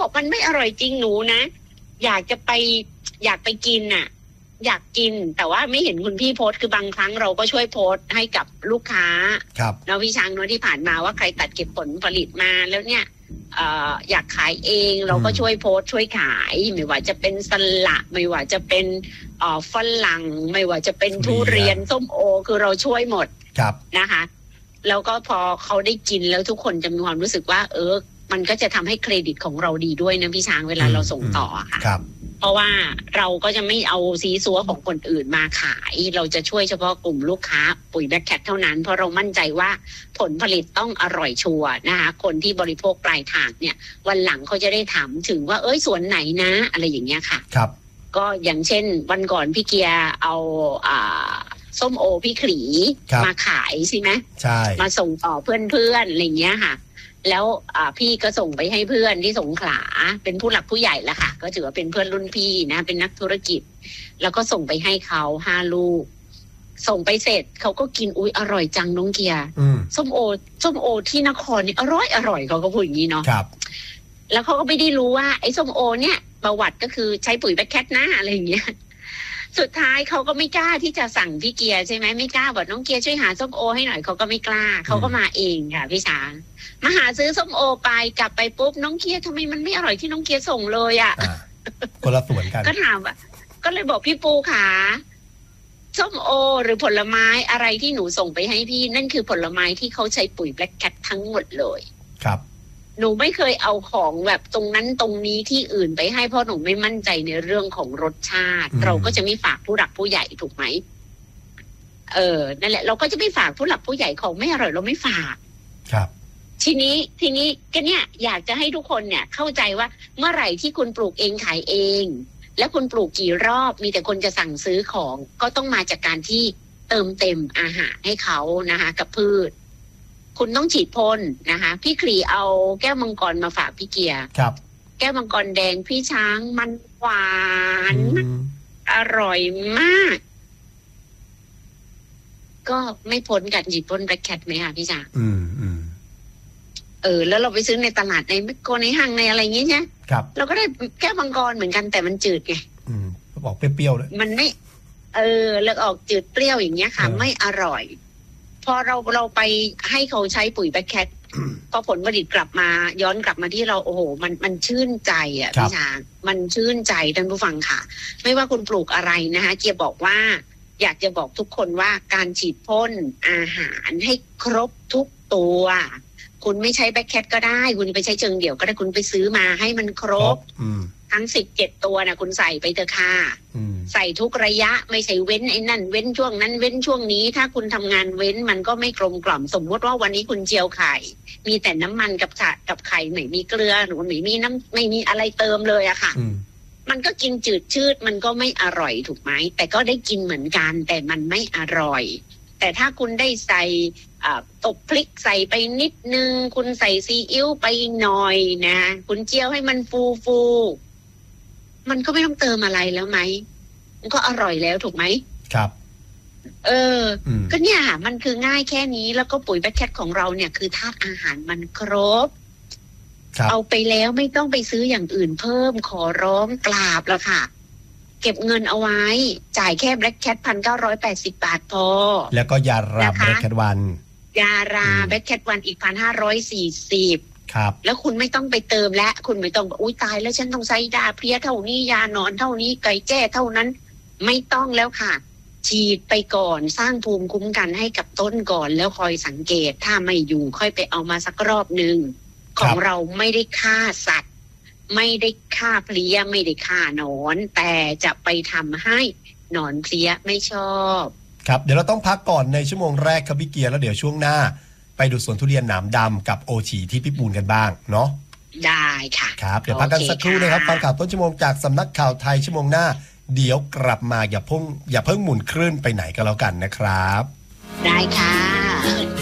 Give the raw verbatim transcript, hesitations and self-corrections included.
บอกมันไม่อร่อยจริงหนูนะอยากจะไปอยากไปกินน่ะอยากกินแต่ว่าไม่เห็นคุณพี่โพสต์คือบางครั้งเราก็ช่วยโพสต์ให้กับลูกค้าครับเนาะพี่ช้างเนาะที่ผ่านมาว่าใครตัดเก็บผลผลิตมาแล้วเนี่ยเอ่ออยากขายเองเราก็ช่วยโพสต์ช่วยขายไม่ว่าจะเป็นสละไม่ว่าจะเป็นเอ่อฝรั่งไม่ว่าจะเป็นทุเรียนส้มโอคือเราช่วยหมดนะคะแล้วก็พอเขาได้กินแล้วทุกคนจะมีความรู้สึกว่าเออมันก็จะทำให้เครดิตของเราดีด้วยนะพี่ช้างเวลาเราส่งต่อค่ะเพราะว่าเราก็จะไม่เอาซีซัวของคนอื่นมาขายเราจะช่วยเฉพาะกลุ่มลูกค้าปุ๋ยแบล็คแคทเท่านั้นเพราะเรามั่นใจว่าผลผลิตต้องอร่อยชัวร์นะคะคนที่บริโภคปลายทางเนี่ยวันหลังเขาจะได้ถามถึงว่าเอ้ยสวนไหนนะอะไรอย่างเงี้ยค่ะครับก็อย่างเช่นวันก่อนพี่เกียร์เอาอ่าส้มโอพี่ขลีมาขายใช่ไหมใช่มาส่งต่อเพื่อนๆอะไรเงี้ยค่ะแล้วพี่ก็ส่งไปให้เพื่อนที่สงขลาเป็นผู้หลักผู้ใหญ่ละค่ะก็ถือว่าเป็นเพื่อนรุ่นพี่นะเป็นนักธุรกิจแล้วก็ส่งไปให้เขาห้าลูกส่งไปเสร็จเขาก็กินอุ๊ยอร่อยจังน้องเกียร์ส้มโอส้มโอที่นครนี่อร่อยอร่อยเขาก็พูดอย่างนี้เนาะครับแล้วเขาก็ไม่ได้รู้ว่าไอ้ส้มโอเนี่ยประวัติก็คือใช้ปุ๋ยแบคแคทนะอะไรอย่างเงี้ยสุดท้ายเขาก็ไม่กล้าที่จะสั่งพี่เกียร์ใช่ไหมไม่กล้าบอกน้องเกียร์ช่วยหาส้มโอให้หน่อยเขาก็ไม่กล้าเขาก็มาเองค่ะพี่ช้างมาหาซื้อส้มโอไปกลับไปปุ๊บน้องเกียร์ทำไมมันไม่อร่อยที่น้องเกียร์ส่งเลยอ่ะคนละส่วนกันก็ถามว่าก็เลยบอกพี่ปูขาส้มโอหรือผลไม้อะไรที่หนูส่งไปให้พี่นั่นคือผลไม้ที่เขาใช้ปุ๋ยแบล็คแคททั้งหมดเลยครับหนูไม่เคยเอาของแบบตรงนั้นตรงนี้ที่อื่นไปให้เพราะหนูไม่มั่นใจในเรื่องของรสชาติเราก็จะไม่ฝากผู้หลักผู้ใหญ่ถูกไหมเออนั่นแหละเราก็จะไม่ฝากผู้หลักผู้ใหญ่ของไม่อร่อยเราไม่ฝากครับทีนี้ทีนี้ก็เนี่ยอยากจะให้ทุกคนเนี่ยเข้าใจว่าเมื่อไหร่ที่คุณปลูกเองขายเองและคุณปลูกกี่รอบมีแต่คนจะสั่งซื้อของก็ต้องมาจากการที่เติมเต็มอาหารให้เขานะคะกับพืชคุณต้องฉีดพ่นนะคะพี่คลีเอาแก้วมังกรมาฝากพี่เกียร์ครับแก้วมังกรแดงพี่ช้างมันหวานอร่อยมากก็ไม่พ้นกันฉีดพ่นแบล็คแคทไหมคะพี่ช้างอืมอืมเออแล้วเราไปซื้อในตลาดในแมคโครในห้างในอะไรอย่างงี้ใช่ครับเราก็ได้แก้วมังกรเหมือนกันแต่มันจืดไงอืมก็บอกเปรี้ยวๆเลยมันไม่เออแล้วออกจืดเปรี้ยวอย่างเงี้ยค่ะไม่อร่อยพอเราเราไปให้เขาใช้ปุ๋ยแบคแคทพอผลผลิตกลับมาย้อนกลับมาที่เราโอ้โหมันมันชื่นใจอ่ะพี่ช้างมันชื่นใจท่านผู้ฟังค่ะไม่ว่าคุณปลูกอะไรนะคะเกียร์บอกว่าอยากจะบอกทุกคนว่าการฉีดพ่นอาหารให้ครบทุกตัวคุณไม่ใช้แบคแคทก็ได้คุณไปใช้เชิงเดี่ยวก็ได้คุณไปซื้อมาให้มันครบทั้งสิบเจ็ดตัวนะคุณใส่ไปเถอะค่ะใส่ทุกระยะไม่ใช่เว้นไอ้นั่นเว้นช่วงนั้นเว้นช่วงนี้ถ้าคุณทำงานเว้นมันก็ไม่กลมกล่อมสมมติว่าวันนี้คุณเจียวไข่มีแต่น้ำมันกับฉะกับไข่ไม่มีเกลือหรือไม่มีน้ำไม่มีอะไรเติมเลยอะค่ะมันก็กินจืดชืดมันก็ไม่อร่อยถูกไหมแต่ก็ได้กินเหมือนกันแต่มันไม่อร่อยแต่ถ้าคุณได้ใส่ตบพริกใส่ไปนิดนึงคุณใส่ซีอิ๊วไปหน่อยนะคุณเจียวให้มันฟูฟูมันก็ไม่ต้องเติมอะไรแล้วไหมมันก็อร่อยแล้วถูกไหมครับเออก็เนี่ยมันคือง่ายแค่นี้แล้วก็ปุ๋ยแบคแคทของเราเนี่ยคือธาตุอาหารมันครบเอาไปแล้วไม่ต้องไปซื้ออย่างอื่นเพิ่มขอร้องกราบแล้วค่ะเก็บเงินเอาไว้จ่ายแค่แบล็คแคทพันเก้าร้อยแปดสิบบาทพอแล้วก็ยาราแบล็คแคทวันยาราแบล็คแคทวันอีกพันห้าร้อยสี่สิบครับแล้วคุณไม่ต้องไปเติมและคุณไม่ต้องอุ้ยตายแล้วฉันต้องใช้ดาเพลียเท่านี้ยานอนเท่านี้ไก่แจ้เท่านั้นไม่ต้องแล้วค่ะฉีดไปก่อนสร้างภูมิคุ้มกันให้กับต้นก่อนแล้วคอยสังเกตถ้าไม่อยู่ค่อยไปเอามาสักรอบนึงของเราไม่ได้ฆ่าสัตว์ไม่ได้ฆ่าเพลี้ยไม่ได้ฆ่าหนอนแต่จะไปทำให้หนอนเพลี้ยไม่ชอบครับเดี๋ยวเราต้องพักก่อนในชั่วโมงแรกครับพี่เกียร์แล้วเดี๋ยวช่วงหน้าไปดูสวนทุเรียนหนามดำกับโอชีที่พี่ปูนกันบ้างเนาะได้ค่ะครับเดี๋ยวพักกันสักครู่นะครับฟังข่าวต้นชั่วโมงจากสำนักข่าวไทยชั่วโมงหน้าเดี๋ยวกลับมาอย่าเพิ่งอย่าเพิ่งหมุนคลื่นไปไหนก็แล้วกันนะครับได้ค่ะ